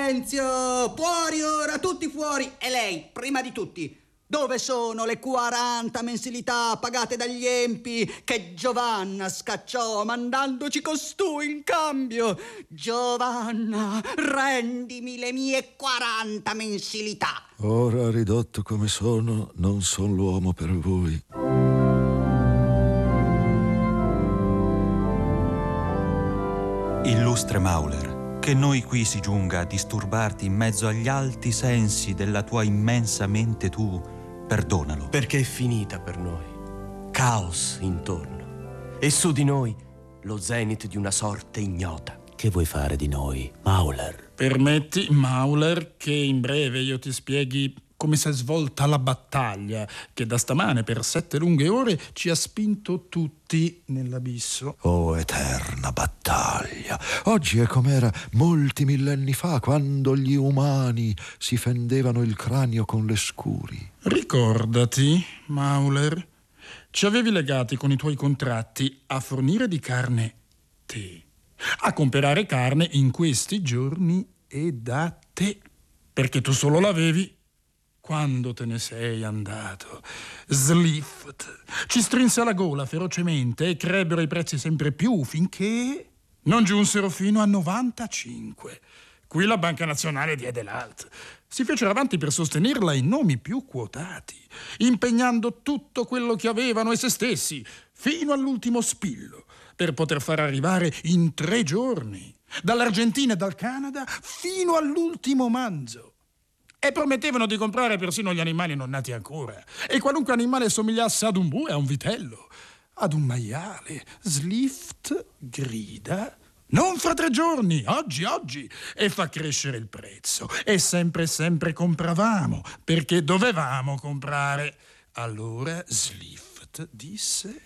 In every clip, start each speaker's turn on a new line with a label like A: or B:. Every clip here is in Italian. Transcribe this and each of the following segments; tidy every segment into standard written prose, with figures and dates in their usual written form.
A: Silenzio! Fuori ora, tutti fuori! E lei, prima di tutti, dove sono le 40 mensilità pagate dagli empi che Giovanna scacciò mandandoci costui in cambio? Giovanna, rendimi le mie 40 mensilità.
B: Ora, ridotto come sono, non son l'uomo per voi.
C: Illustre Mauler, che noi qui si giunga a disturbarti in mezzo agli alti sensi della tua immensa mente, tu perdonalo.
D: Perché è finita per noi. Caos intorno. E su di noi lo zenit di una sorte ignota.
E: Che vuoi fare di noi, Mauler?
F: Permetti, Mauler, che in breve io ti spieghi come si è svolta la battaglia che da stamane per 7 lunghe ore ci ha spinto tutti nell'abisso.
B: Oh, eterna battaglia! Oggi è com'era molti millenni fa, quando gli umani si fendevano il cranio con le scuri.
F: Ricordati, Mauler, ci avevi legati con i tuoi contratti a fornire di carne te, a comprare carne in questi giorni e da te, perché tu solo l'avevi quando te ne sei andato. Slift ci strinse alla gola ferocemente e crebbero i prezzi sempre più finché non giunsero fino a 95. Qui la Banca Nazionale diede l'alt. Si fecero avanti per sostenerla i nomi più quotati, impegnando tutto quello che avevano e se stessi, fino all'ultimo spillo, per poter far arrivare in 3 giorni, dall'Argentina e dal Canada, fino all'ultimo manzo. E promettevano di comprare persino gli animali non nati ancora. E qualunque animale somigliasse ad un bue, a un vitello, ad un maiale. Slift grida: non fra 3 giorni, oggi, e fa crescere il prezzo. E sempre compravamo, perché dovevamo comprare. Allora Slift disse: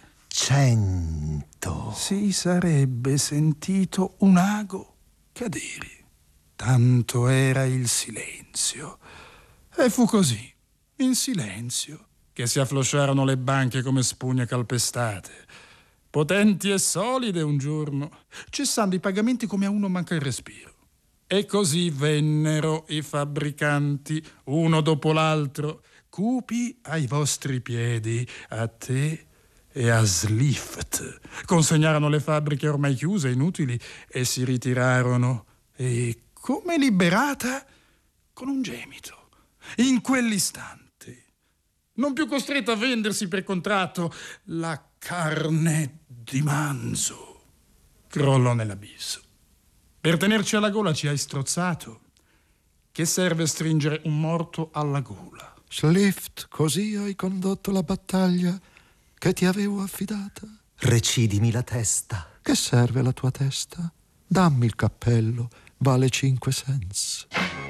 E: 100.
F: Si sarebbe sentito un ago cadere. Tanto era il silenzio. E fu così, in silenzio, che si afflosciarono le banche come spugne calpestate, potenti e solide un giorno, cessando i pagamenti come a uno manca il respiro. E così vennero i fabbricanti, uno dopo l'altro, cupi ai vostri piedi, a te e a Slift. Consegnarono le fabbriche ormai chiuse, inutili, e si ritirarono. E come liberata, con un gemito, in quell'istante, non più costretta a vendersi per contratto, la carne di manzo crollò nell'abisso. Per tenerci alla gola ci hai strozzato. Che serve stringere un morto alla gola?
B: Slift, così hai condotto la battaglia che ti avevo affidata?
E: Recidimi la testa.
B: Che serve la tua testa? Dammi il cappello, vale 5 cents.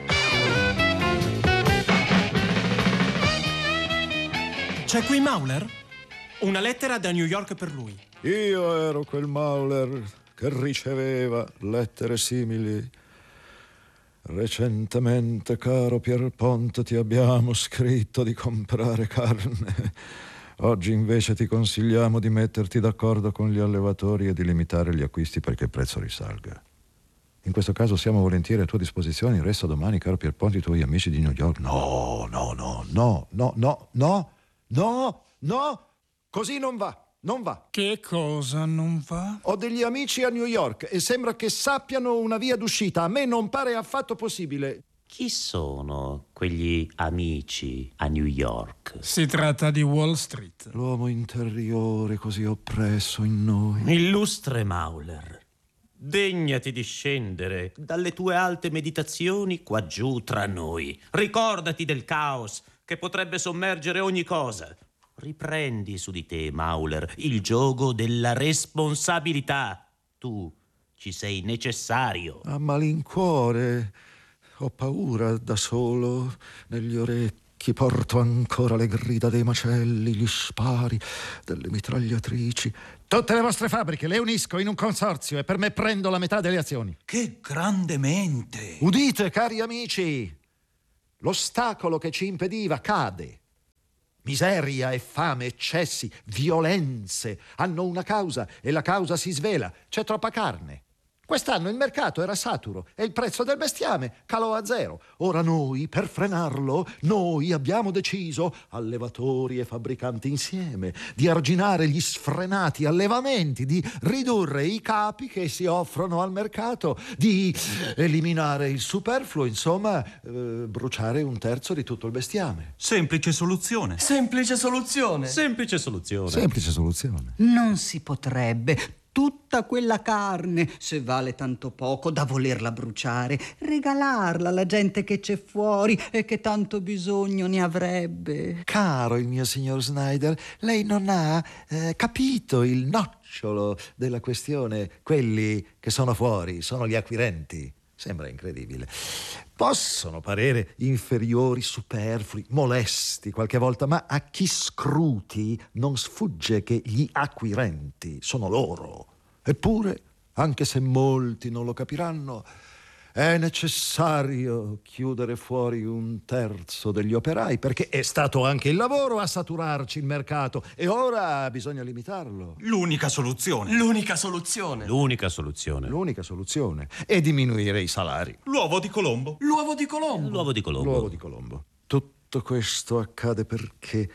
D: C'è qui Mauler? Una lettera da New York per lui.
B: Io ero quel Mauler che riceveva lettere simili. Recentemente, caro Pierpont, ti abbiamo scritto di comprare carne. Oggi invece ti consigliamo di metterti d'accordo con gli allevatori e di limitare gli acquisti perché il prezzo risalga. In questo caso siamo volentieri a tua disposizione. Il resto domani, caro Pierpont, i tuoi amici di New York. No. Così non va.
F: Che cosa non va?
B: Ho degli amici a New York e sembra che sappiano una via d'uscita. A me non pare affatto possibile.
E: Chi sono quegli amici a New York?
F: Si tratta di Wall Street.
B: L'uomo interiore così oppresso in noi.
E: Illustre Mauler, degnati di scendere dalle tue alte meditazioni qua giù tra noi. Ricordati del caos che potrebbe sommergere ogni cosa. Riprendi su di te, Mauler, il giogo della responsabilità. Tu ci sei necessario.
B: A malincuore, ho paura da solo. Negli orecchi porto ancora le grida dei macelli, gli spari delle mitragliatrici. Tutte le vostre fabbriche le unisco in un consorzio e per me prendo la metà delle azioni.
C: Che grandemente!
B: Udite, cari amici, l'ostacolo che ci impediva cade. Miseria e fame, eccessi, violenze hanno una causa e la causa si svela. C'è troppa carne. Quest'anno il mercato era saturo e il prezzo del bestiame calò a zero. Ora noi, per frenarlo, noi abbiamo deciso, allevatori e fabbricanti insieme, di arginare gli sfrenati allevamenti, di ridurre i capi che si offrono al mercato, di eliminare il superfluo, insomma, bruciare un terzo di tutto il bestiame.
C: Semplice soluzione.
D: Semplice soluzione.
E: Semplice soluzione.
B: Semplice soluzione.
A: Non si potrebbe. Tutta quella carne, se vale tanto poco da volerla bruciare, regalarla alla gente che c'è fuori e che tanto bisogno ne avrebbe.
B: Caro il mio signor Snyder, lei non ha capito il nocciolo della questione. Quelli che sono fuori sono gli acquirenti. Sembra incredibile. Possono parere inferiori, superflui, molesti qualche volta, ma a chi scruti non sfugge che gli acquirenti sono loro. Eppure, anche se molti non lo capiranno, è necessario chiudere fuori un terzo degli operai, perché è stato anche il lavoro a saturarci il mercato e ora bisogna limitarlo.
C: L'unica soluzione.
D: L'unica soluzione.
E: L'unica soluzione.
B: L'unica soluzione è diminuire i salari.
C: L'uovo di Colombo.
D: L'uovo di Colombo.
E: L'uovo di Colombo.
B: L'uovo di Colombo. Tutto questo accade perché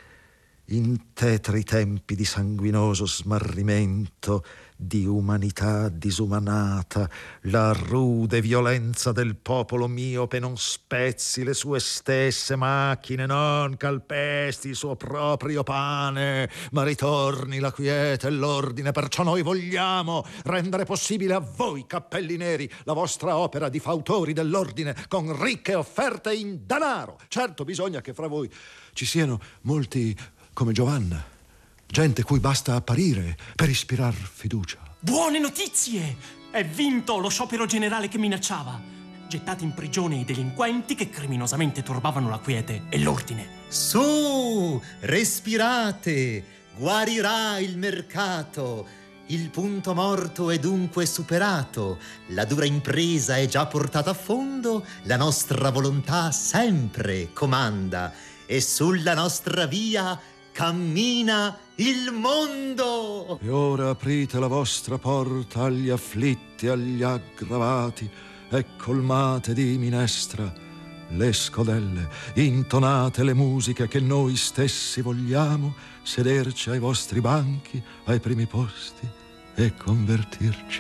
B: in tetri tempi di sanguinoso smarrimento, di umanità disumanata, la rude violenza del popolo miope non spezzi le sue stesse macchine, non calpesti il suo proprio pane, ma ritorni la quiete e l'ordine. Perciò noi vogliamo rendere possibile a voi, cappelli neri, la vostra opera di fautori dell'ordine con ricche offerte in denaro. Certo, bisogna che fra voi ci siano molti come Giovanna, gente cui basta apparire per ispirar fiducia.
G: Buone notizie! È vinto lo sciopero generale che minacciava. Gettati in prigione i delinquenti che criminosamente turbavano la quiete e l'ordine.
H: Su, respirate, guarirà il mercato. Il punto morto è dunque superato. La dura impresa è già portata a fondo. La nostra volontà sempre comanda. E sulla nostra via cammina il mondo.
B: E ora aprite la vostra porta agli afflitti, agli aggravati, e colmate di minestra le scodelle, intonate le musiche che noi stessi vogliamo, sederci ai vostri banchi, ai primi posti e convertirci